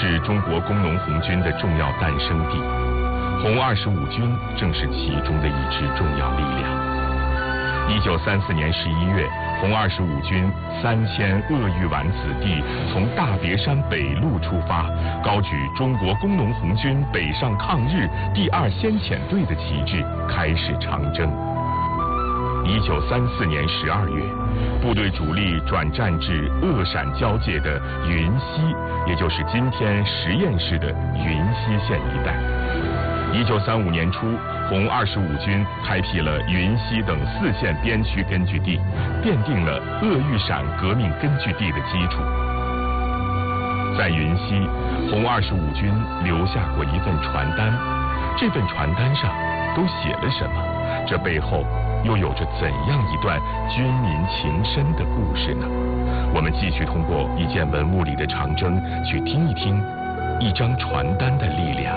是中国工农红军的重要诞生地，红25军正是其中的一支重要力量。1934年11月，红25军3000鄂豫皖子弟从大别山北路出发，高举中国工农红军北上抗日第2先遣队的旗帜，开始长征。1934年12月，部队主力转战至鄂陕交界的云溪，也就是今天十堰市的云溪县一带。1935年初，红25军开辟了云溪等4县边区根据地，奠定了鄂豫陕革命根据地的基础。在云溪，红25军留下过一份传单，这份传单上都写了什么？这背后又有着怎样一段军民情深的故事呢？我们继续通过一件文物里的长征，去听一听一张传单的力量。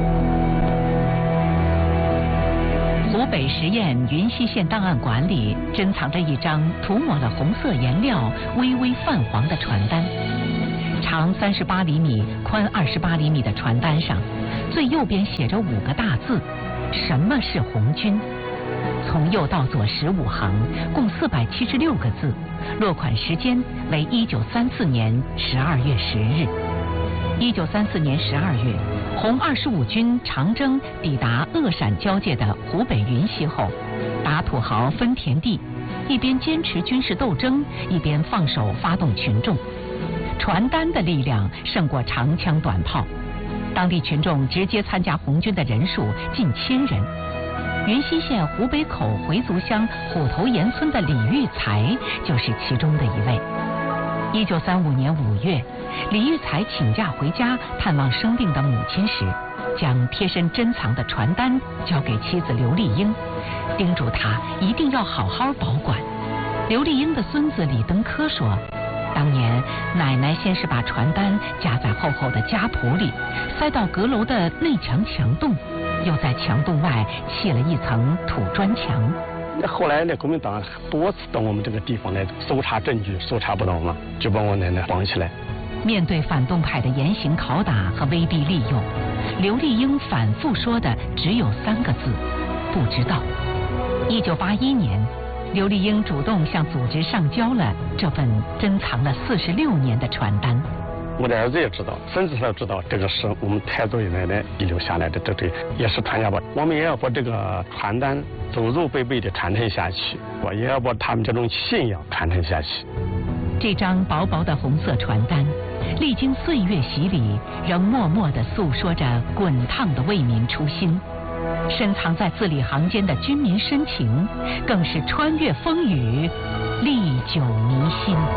湖北十堰云溪县档案馆里珍藏着一张涂抹了红色颜料、微微泛黄的传单。长38厘米、宽28厘米的传单上，最右边写着5个大字：什么是红军？从右到左15行，共476个字，落款时间为1934年12月10日。1934年12月，红25军长征抵达鄂陕交界的湖北云溪后，打土豪分田地，一边坚持军事斗争，一边放手发动群众。传单的力量胜过长枪短炮，当地群众直接参加红军的人数近1000人。云溪县湖北口回族乡虎头岩村的李育才就是其中的一位。1935年5月，李育才请假回家探望生病的母亲时，将贴身珍藏的传单交给妻子刘丽英，叮嘱她一定要好好保管。刘丽英的孙子李登科说，当年奶奶先是把传单夹在厚厚的家谱里，塞到阁楼的内墙墙洞，又在墙洞外砌了一层土砖墙。 后来国民党多次到我们这个地方来搜查证据，搜查不到嘛，就把我奶奶绑起来。 面对反动派的严刑拷打和威逼利诱，刘丽英反复说的只有3个字：不知道。1981年，刘丽英主动向组织上交了这份珍藏了46年的传单。 我的儿子也知道，孙子也知道，这个是我们太祖爷奶奶遗留下来的，这也是传下吧。我们也要把这个传单祖祖辈辈的传承下去，我也要把他们这种信仰传承下去。 这张薄薄的红色传单，历经岁月洗礼，仍默默地诉说着滚烫的为民初心。深藏在字里行间的军民深情，更是穿越风雨，历久弥新。